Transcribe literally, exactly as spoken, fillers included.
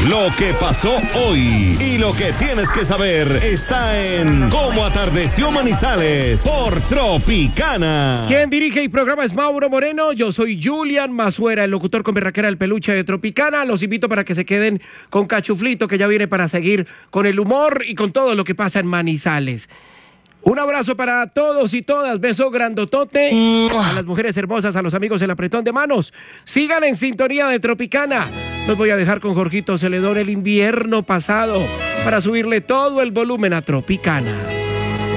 Lo que pasó hoy y lo que tienes que saber está en Cómo Atardeció Manizales por Tropicana. Quien dirige y programa es Mauro Moreno. Yo soy Julian Mazuera, el locutor con berraquera del peluche de Tropicana. Los invito para que se queden con Cachuflito, que ya viene para seguir con el humor y con todo lo que pasa en Manizales. Un abrazo para todos y todas, beso grandotote a las mujeres hermosas, a los amigos del apretón de manos. Sigan en sintonía de Tropicana. Los voy a dejar con Jorgito Celedón, el invierno pasado, para subirle todo el volumen a Tropicana.